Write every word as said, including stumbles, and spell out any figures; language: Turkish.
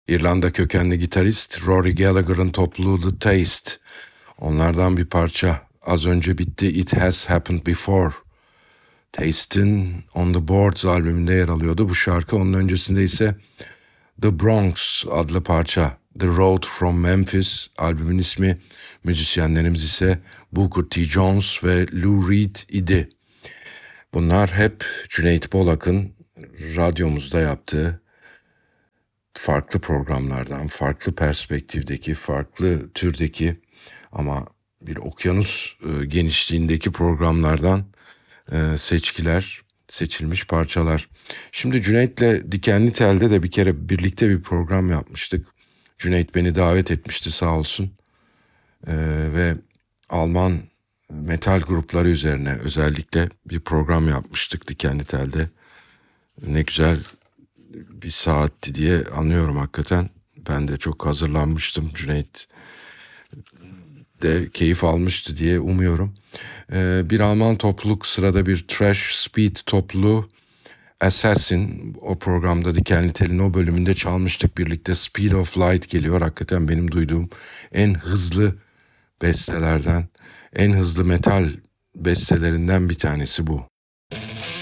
İrlanda kökenli gitarist Rory Gallagher'ın topluluğu The Taste. Onlardan bir parça az önce bitti. It Has Happened Before. Taste'in On The Boards albümünde yer alıyordu bu şarkı. Onun öncesinde ise The Bronx adlı parça. The Road From Memphis albümün ismi. Müzisyenlerimiz ise Booker T. Jones ve Lou Reed idi. Bunlar hep Cüneyt Bolak'ın radyomuzda yaptığı farklı programlardan, farklı perspektifdeki, farklı türdeki ama bir okyanus e, genişliğindeki programlardan e, seçkiler, seçilmiş parçalar. Şimdi Cüneyt'le Dikenli Tel'de de bir kere birlikte bir program yapmıştık. Cüneyt beni davet etmişti sağ olsun. E, ve Alman metal grupları üzerine özellikle bir program yapmıştık Dikenli Tel'de. Ne güzel bir saatti diye anlıyorum hakikaten. Ben de çok hazırlanmıştım. Cüneyt de keyif almıştı diye umuyorum. Ee, bir Alman topluluk, sırada bir thrash speed topluluğu Assassin. O programda Dikenli Tel'in o bölümünde çalmıştık birlikte. Speed of Light geliyor. Hakikaten benim duyduğum en hızlı bestelerden, en hızlı metal bestelerinden bir tanesi bu.